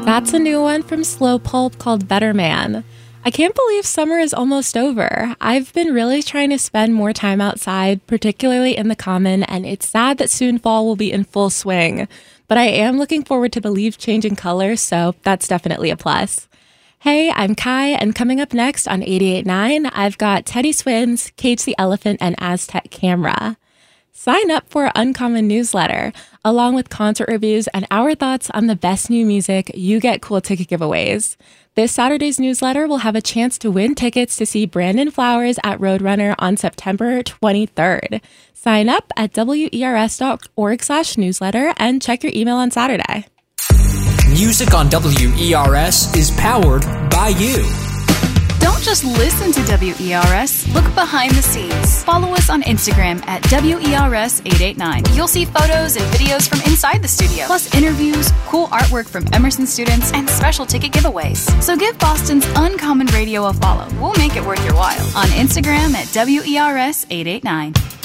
That's a new one from Slow Pulp called Better Man. I can't believe summer is almost over. I've been really trying to spend more time outside, particularly in the Common, and it's sad that soon fall will be in full swing. But I am looking forward to the leaves changing color, so that's definitely a plus. Hey, I'm Kai, and coming up next on 88.9, I've got Teddy Swins, Cage the Elephant, and Aztec Camera. Sign up for our Uncommon newsletter. Along with concert reviews and our thoughts on the best new music, you get cool ticket giveaways. This Saturday's newsletter will have a chance to win tickets to see Brandon Flowers at Roadrunner on September 23rd. Sign up at wers.org/newsletter and check your email on Saturday. Music on WERS is powered by you. Don't just listen to WERS, look behind the scenes. Follow us on Instagram at WERS889. You'll see photos and videos from inside the studio, plus interviews, cool artwork from Emerson students, and special ticket giveaways. So give Boston's Uncommon Radio a follow. We'll make it worth your while on Instagram at WERS889.